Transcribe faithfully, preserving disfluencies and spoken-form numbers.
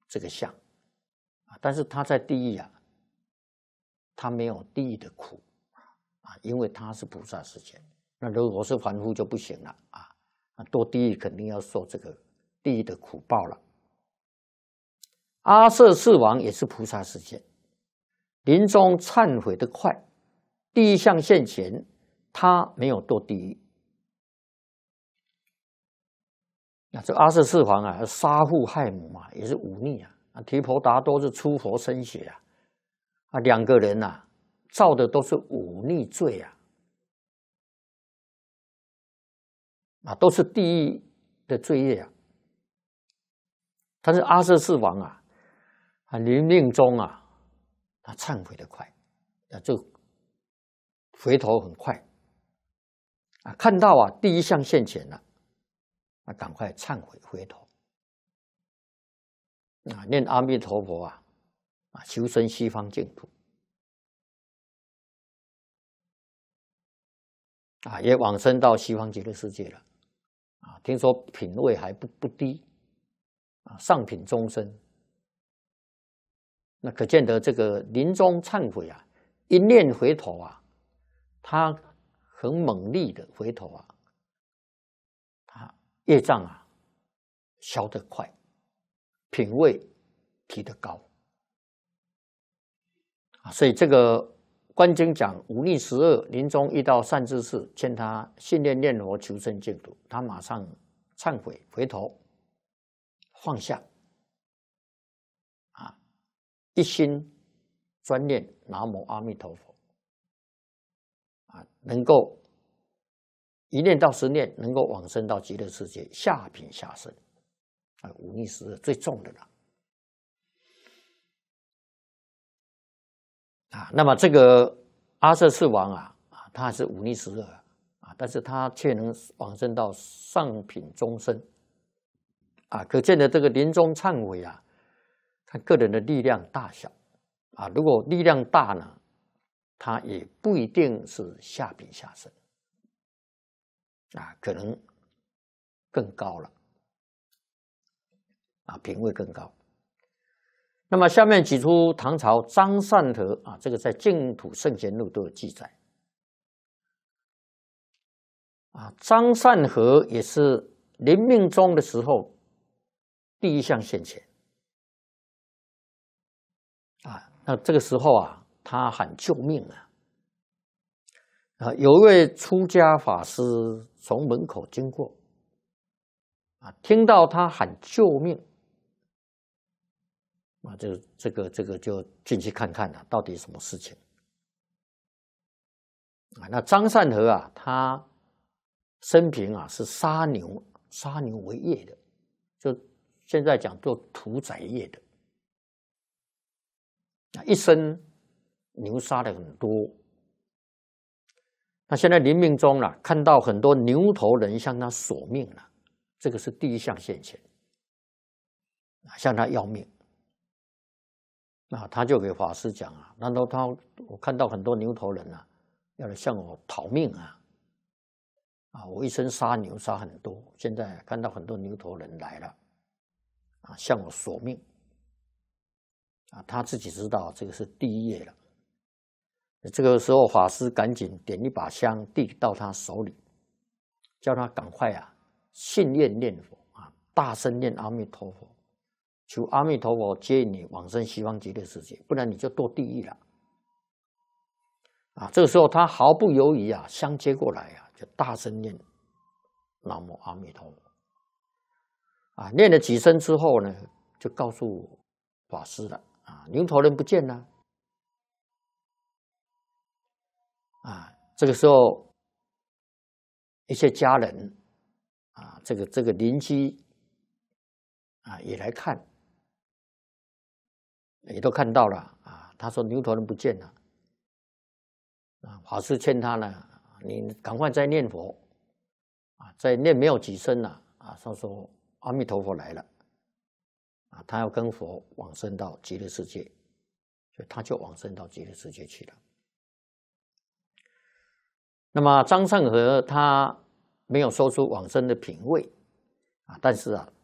这个相啊，但是他在地狱啊，他没有地狱的苦啊，因为他是菩萨世界。那如果是凡夫就不行了啊，那堕地狱肯定要受这个地狱的苦报了。阿舍世王也是菩萨世界，临终忏悔的快，地狱相现前，他没有堕地狱。那这阿舍世王啊，杀父害母啊，也是忤逆啊。啊，提婆达多是出佛身血啊，啊，两个人呐、啊，造的都是忤逆罪啊，啊，都是地狱的罪业啊。但是阿舍世王啊，啊，临命终啊，他忏悔的快，啊，就回头很快，啊，看到啊，第一相现前了。那赶快忏悔回头啊，念阿弥陀佛啊，啊，求生西方净土啊，也往生到西方极乐世界了啊。听说品位还不不低啊，上品中生。那可见得这个临终忏悔啊，一念回头啊，他很猛力的回头啊。业障啊，消得快，品位提得高啊，所以这个观经讲忤逆十恶，临终遇到善知识，劝他信念念佛求生净土，他马上忏悔回头，放下啊，一心专念南无阿弥陀佛啊，能够。一念到十念，能够往生到极乐世界，下品下生，啊，忤逆十恶最重的了。啊，那么这个阿舍世王啊，啊，他是忤逆十恶啊，但是他却能往生到上品中生，啊，可见的这个临终忏悔啊，看个人的力量大小啊，如果力量大呢，他也不一定是下品下生。啊，可能更高了，啊，品位更高。那么下面举出唐朝张善和啊，这个在《净土圣贤录》都有记载。啊，张善和也是临命终的时候，第一相现前。啊，那这个时候啊，他喊救命啊！啊，有一位出家法师从门口经过，啊，听到他喊救命，啊，这这个这个就进去看看了，到底什么事情？啊，那张善和啊，他生平啊是杀牛，杀牛为业的，就现在讲做屠宰业的，啊，一生牛杀的很多。那现在临命终了，看到很多牛头人向他索命了，这个是第一相现前，向他要命。那他就给法师讲啊，难道他我看到很多牛头人啊，要来向我讨命啊？啊，我一生杀牛杀很多，现在看到很多牛头人来了，啊，向我索命。啊，他自己知道这个是第一业了。这个时候，法师赶紧点一把香递到他手里，叫他赶快啊，信念念佛啊，大声念阿弥陀佛，求阿弥陀佛接引你往生西方极乐世界，不然你就堕地狱了。啊，这个时候他毫不犹豫啊，香接过来啊，就大声念南无阿弥陀佛。啊，念了几声之后呢，就告诉法师了啊，牛头人不见了。啊，这个时候，一些家人啊，这个这个邻居啊，也来看，也都看到了啊。他说牛头人不见了，啊，法师劝他呢，你赶快再念佛，啊，再念没有几声了，啊，他说阿弥陀佛来了，啊，他要跟佛往生到极乐世界，所以他就往生到极乐世界去了。那么张善和他没有说出往生的品位啊，但是啊，